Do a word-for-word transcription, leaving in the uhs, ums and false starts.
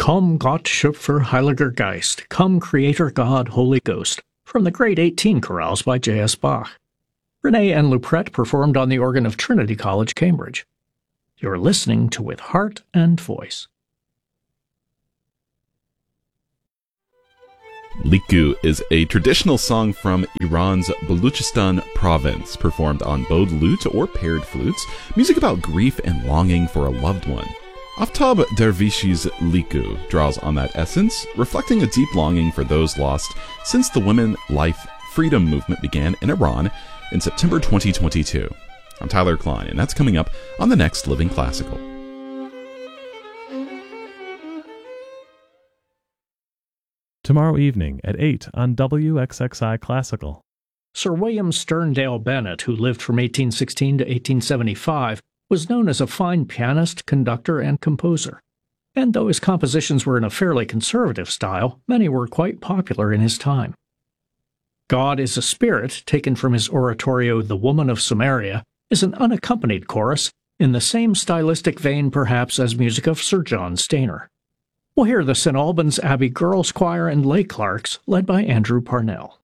Komm Gott Schöpfer Heiliger Geist, Come Creator God Holy Ghost, from the Grade eighteen chorales by J S Bach. Renee and Luprette performed on the organ of Trinity College, Cambridge. You're listening to With Heart and Voice. Liku is a traditional song from Iran's Baluchistan province, performed on bowed lute or paired flutes, music about grief and longing for a loved one. Aftab Dervishi's Liku draws on that essence, reflecting a deep longing for those lost since the women life freedom movement began in Iran in September twenty twenty-two. I'm Tyler Klein, and that's coming up on the next Living Classical. Tomorrow evening at eight on W X X I Classical. Sir William Sterndale Bennett, who lived from eighteen sixteen to eighteen seventy-five, was known as a fine pianist, conductor, and composer. And though his compositions were in a fairly conservative style, many were quite popular in his time. God is a Spirit, taken from his oratorio The Woman of Samaria, is an unaccompanied chorus, in the same stylistic vein perhaps as music of Sir John Stainer. We'll hear the Saint Albans Abbey Girls Choir and Lay Clarks, led by Andrew Parnell.